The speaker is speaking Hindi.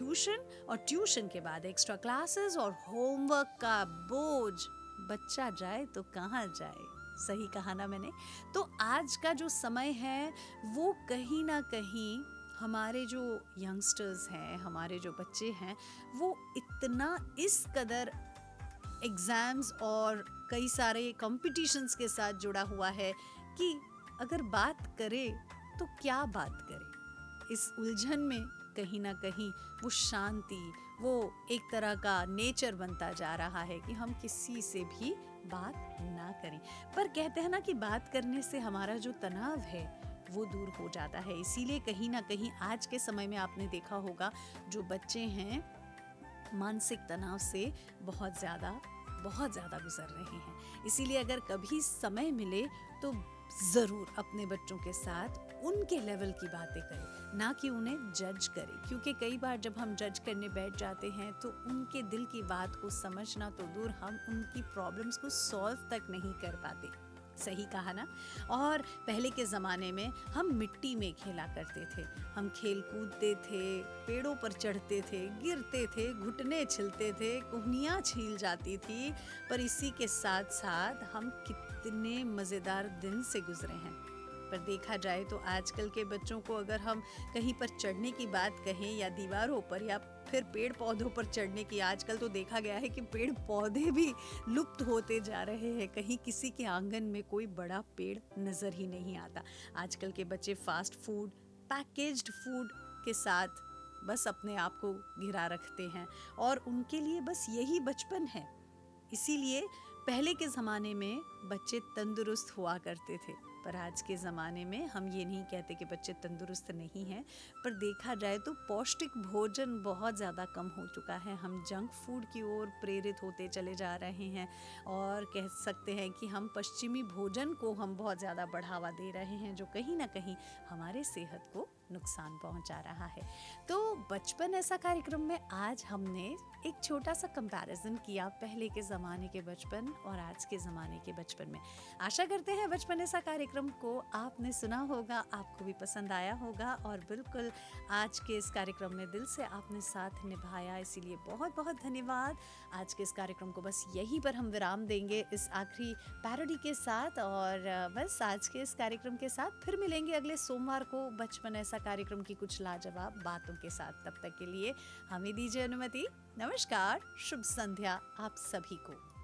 ट्यूशन और ट्यूशन के बाद एक्स्ट्रा क्लासेस और होमवर्क का बोझ। बच्चा जाए तो कहाँ जाए, सही कहा ना मैंने। तो आज का जो समय है वो कहीं ना कहीं हमारे जो यंगस्टर्स हैं, हमारे जो बच्चे हैं, वो इतना इस कदर एग्ज़ाम्स और कई सारे कॉम्पिटिशन्स के साथ जुड़ा हुआ है कि अगर बात करे तो क्या बात करे। इस उलझन में कहीं ना कहीं वो शांति, वो एक तरह का नेचर बनता जा रहा है कि हम किसी से भी बात ना करें। पर कहते हैं ना कि बात करने से हमारा जो तनाव है वो दूर हो जाता है। इसीलिए कहीं ना कहीं आज के समय में आपने देखा होगा जो बच्चे हैं मानसिक तनाव से बहुत ज़्यादा गुजर रहे हैं। इसीलिए अगर कभी समय मिले तो ज़रूर अपने बच्चों के साथ उनके लेवल की बातें करें, ना कि उन्हें जज करें। क्योंकि कई बार जब हम जज करने बैठ जाते हैं तो उनके दिल की बात को समझना तो दूर, हम उनकी प्रॉब्लम्स को सॉल्व तक नहीं कर पाते। सही कहा ना। और पहले के ज़माने में हम मिट्टी में खेला करते थे, हम खेल कूदते थे, पेड़ों पर चढ़ते थे, गिरते थे, घुटने छिलते थे, कोहनियाँ छील जाती थी। पर इसी के साथ साथ हम कितने मज़ेदार दिन से गुजरे हैं। पर देखा जाए तो आजकल के बच्चों को अगर हम कहीं पर चढ़ने की बात कहें या दीवारों पर या फिर पेड़ पौधों पर चढ़ने की, आजकल तो देखा गया है कि पेड़ पौधे भी लुप्त होते जा रहे हैं। कहीं किसी के आंगन में कोई बड़ा पेड़ नज़र ही नहीं आता। आजकल के बच्चे फास्ट फूड, पैकेज्ड फूड के साथ बस अपने आप को घिरा रखते हैं और उनके लिए बस यही बचपन है। इसीलिए पहले के ज़माने में बच्चे तंदुरुस्त हुआ करते थे, पर आज के ज़माने में हम ये नहीं कहते कि बच्चे तंदुरुस्त नहीं हैं, पर देखा जाए तो पौष्टिक भोजन बहुत ज़्यादा कम हो चुका है। हम जंक फूड की ओर प्रेरित होते चले जा रहे हैं और कह सकते हैं कि हम पश्चिमी भोजन को हम बहुत ज़्यादा बढ़ावा दे रहे हैं, जो कहीं ना कहीं हमारे सेहत को नुकसान पहुंचा रहा है। तो बचपन ऐसा कार्यक्रम में आज हमने एक छोटा सा कंपैरिजन किया पहले के ज़माने के बचपन और आज के ज़माने के बचपन में। आशा करते हैं बचपन ऐसा कार्यक्रम को आपने सुना होगा, आपको भी पसंद आया होगा और बिल्कुल आज के इस कार्यक्रम में दिल से आपने साथ निभाया, इसीलिए बहुत बहुत धन्यवाद। आज के इस कार्यक्रम को बस यहीं पर हम विराम देंगे इस आखिरी पैरोडी के साथ और बस आज के इस कार्यक्रम के साथ फिर मिलेंगे अगले सोमवार को बचपन ऐसा कार्यक्रम की कुछ लाजवाब बातों के साथ। तब तक के लिए हमें दीजिए अनुमति। नमस्कार, शुभ संध्या आप सभी को।